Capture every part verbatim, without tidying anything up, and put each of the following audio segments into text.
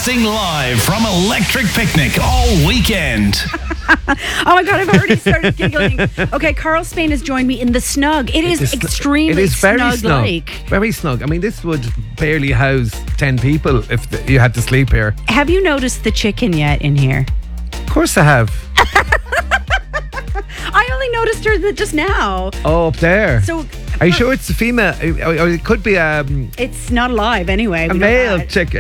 Broadcasting live from Electric Picnic all weekend. Oh my God, I've already started giggling. Okay, Carl Spain has joined me in the snug. It is, It is- extremely It is very snug. snug-like. Very snug. I mean, this would barely house ten people if the, you had to sleep here. Have you noticed the chicken yet in here? Of course I have. I only noticed her th- just now. Oh, up there. So Are you sure it's a female? Or or it could be um, it's not alive anyway. a we know male that. chicken.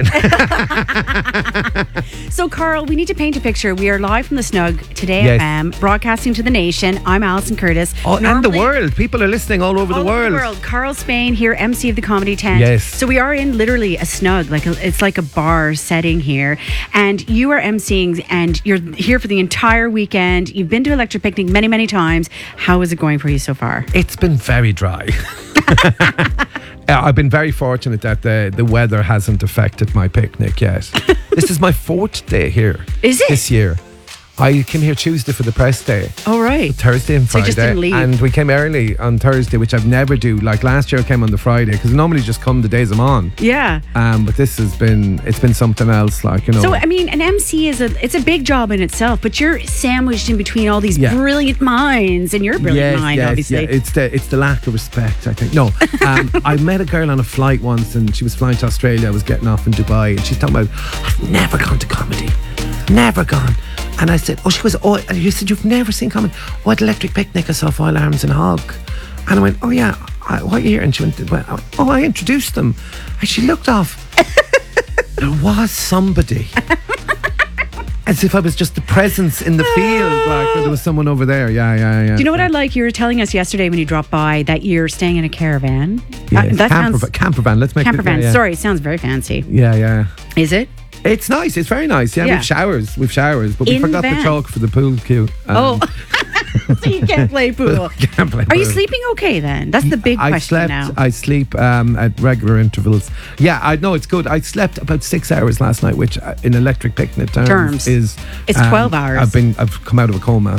So, Carl, we need to paint a picture. We are live from the snug today Yes. F M, broadcasting to the nation. I'm Alison Curtis. Oh, and the Normally- world. People are listening all over all the over world. the world. Carl Spain here, M C of the Comedy Tent. Yes. So we are in literally a snug, like a, it's like a bar setting here, and you are MCing, and you're here for the entire weekend. You've been to Electric Picnic many, many times. How is it going for you so far? It's been very dry. Uh, I've been very fortunate that the, the weather hasn't affected my picnic yet. This is my fourth day here. Is it? This year. I came here Tuesday for the press day. Oh, right. Thursday and So you Friday. just didn't leave. And we came early on Thursday, which I've never do. Like last year I came on the Friday because I normally just come the days I'm on. Yeah. Um, but this has been, it's been something else, like, you know. So I mean, an M C is a it's a big job in itself, but you're sandwiched in between all these Yeah. brilliant minds, and you're a brilliant Yes, mind, yes, obviously. yeah. It's the it's the lack of respect, I think. No, um, I met a girl on a flight once, and she was flying to Australia. I was getting off in Dubai, and she's talking about, I've never gone to comedy, never gone. And I said, oh, she goes, oh, and you said you've never seen comedy? Oh, at Electric Picnic, I saw Foil Arms and Hog. And I went, oh yeah, I, what year? And she went, well, oh, I introduced them. And she looked off. There was somebody. As if I was just the presence in the field, like there was someone over there. Yeah, yeah, yeah. Do you know what I like? You were telling us yesterday when you dropped by that you're staying in a caravan. Yeah, Uh, that camper, sounds camper van. Let's make camper it van. yeah. Sorry, it sounds very fancy. Yeah, yeah. Is it? It's nice. It's very nice. Yeah, Yeah. we've showers. We've showers, but we In forgot van. the chalk for the pool cue. Um, Oh, so you can't play pool. can't play Are you pool. sleeping okay then? That's the big I question slept. now. I sleep um, at regular intervals. Yeah, I know it's good. I slept about six hours last night, which uh, in Electric Picnic terms, Terms. is It's um, twelve hours. I've been. I've come out of a coma.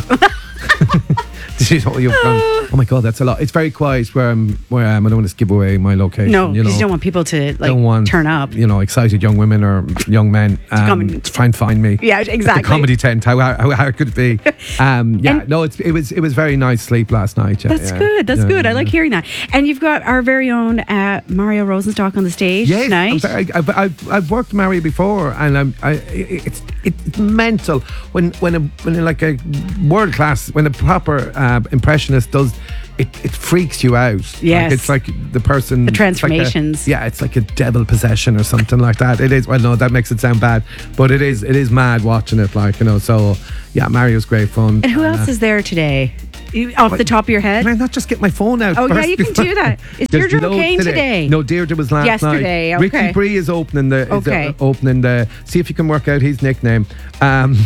You know, you've gone, oh my God, that's a lot. It's very quiet where I'm. Where I am. I don't want to give away my location. No, you because know. you don't want people to like don't want, turn up. You know, excited young women or young men um, come to, and- try and find me. Yeah, At exactly. the comedy tent. How how, how could it be? Um, yeah, And- no, it's, it was it was very nice sleep last night. Yeah, That's yeah. good. That's Yeah, good. I yeah. like hearing that. And you've got our very own uh, Mario Rosenstock on the stage Yes, tonight. I'm very- I've, I've, I've worked Mario before, and I'm, I, it's it's mental when when a when like a world class when a proper uh, impressionist does. It, it freaks you out. Yes. Like it's like the person. The it's like a- transformations. yeah, it's like a devil possession or something like that. It is. Well, no, that makes it sound bad, but it is. It is mad watching it. Like, you know. So yeah, Mario's great fun. And who uh, else is there today? You, off the top of your head? Can I not just get my phone out? Oh, yeah, first you can before- do that. Is There's Deirdre loads O'Kane today? No, Deirdre was last Yesterday, night. okay. Ricky Bree is opening the. Is Okay. uh, opening the. See if you can work out his nickname. Um,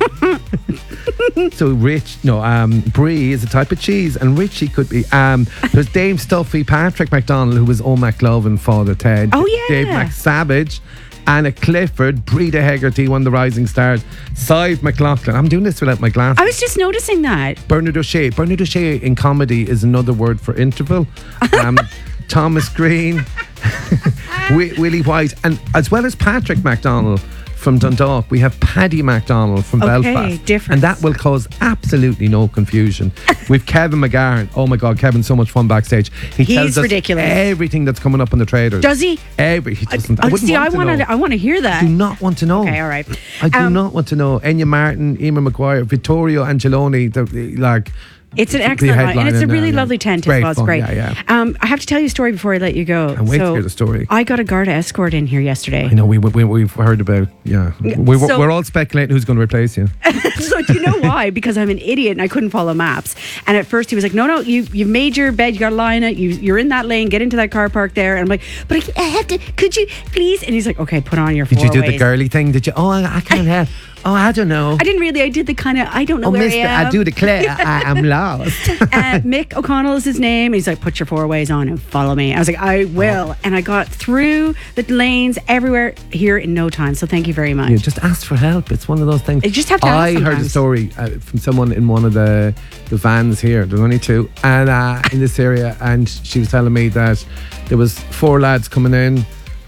so Rich, no, um, Brie is a type of cheese, and Richie could be. Um, there's Dave Stuffy, Patrick McDonald, who was Owen McLovin, Father Ted. Oh, yeah. Dave McSavage. Anna Clifford, Breda Hegarty, one of the rising stars. Sive McLaughlin. I'm doing this without my glasses. I was just noticing that. Bernard O'Shea. Bernard O'Shea in comedy is another word for interval. Um, Thomas Green, Wi- Willie White, and as well as Patrick MacDonald from Dundalk, we have Paddy MacDonald from Okay, Belfast. difference. And that will cause absolutely no confusion. We've Kevin McGarren. Oh my God, Kevin's so much fun backstage. He He's tells us ridiculous. everything that's coming up on the traders. Does he? Every he doesn't. I Oh, wouldn't see, want I to want know. to. I want to hear that. I do not want to know. Okay, all right. I do Um, not want to know. Enya Martin, Eamon McGuire, Vittorio Angeloni, the, the, like. It's an the excellent line, and headliner it's a now, really yeah. lovely tent Great as well. It's fun, great. yeah, yeah. Um, I have to tell you a story before I let you go. Can't wait to so hear the story. I got a Garda escort in here yesterday. I know we, we we've heard about yeah. We, So- we're all speculating who's going to replace you. So do you know why? Because I'm an idiot and I couldn't follow maps. And at first he was like, "No, no, you you've made your bed. You got to lie in it. You you're in that lane. Get into that car park there." And I'm like, "But I, I have to. Could you please?" And he's like, "Okay, put on your." Did you do the four-ways." girly thing? Did you? Oh, I, I can't help. Oh, I don't know. I didn't really. I did the kind of. I don't know oh, where Mister, I am. I do the clay. I, I'm lost. uh, Mick O'Connell is his name. He's like, "Put your four ways on and follow me." I was like, "I will," Oh. and I got through the lanes everywhere here in no time. So thank you very much. You just ask for help. It's one of those things. You just have to ask I heard a sometimes. story uh, from someone in one of the the vans here. There's only two, and uh, in this area, and she was telling me that there was four lads coming in,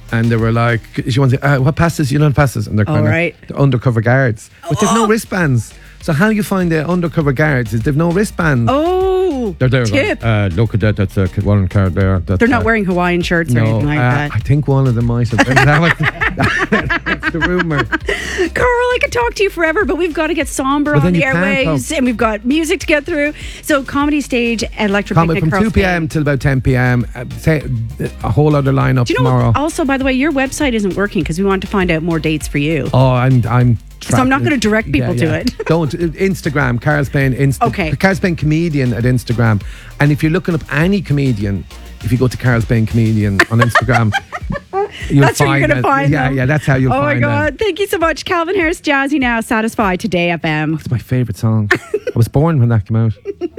and they were like, she wants, uh, what passes? You know what passes? And they're kind of right. undercover guards. But they've no Oh. wristbands. So how you find the undercover guards is they've no wristbands. Oh, They're there tip. going, uh, look at that, that's a one card there. That's They're not uh, wearing Hawaiian shirts or no, anything like uh, that. I think one of them might have been. That was- that's the rumour. Carl, I could talk to you forever, but we've got to get somber Well, on then the you can't airwaves, talk. and we've got music to get through. So, Comedy Stage at Electric Comment Picnic. from Carl two p.m. Spain. till about ten p.m. Uh, say a whole other lineup Do you know? tomorrow. Also, by the way, your website isn't working because we want to find out more dates for you. Oh, I'm I'm. So I'm not going to direct people to it. Don't uh, Instagram. Carl Spain. Insta- Okay. Carl Spain comedian at Instagram. And if you're looking up any comedian, if you go to Carl Spain comedian on Instagram, you'll That's where find you're going to it. find Yeah, them. yeah. That's how you'll oh find my them. God. Thank you so much. Calvin Harris, Jazzy Now, Satisfied, Today F M. It's my favourite song. I was born when that came out.